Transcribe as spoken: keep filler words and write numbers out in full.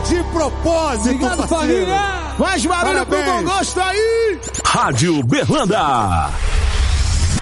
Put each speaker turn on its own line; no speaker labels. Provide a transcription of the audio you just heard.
De propósito,
obrigado,
parceiro.
família!
Mais barulho pro bom gosto aí!
Rádio Berlanda.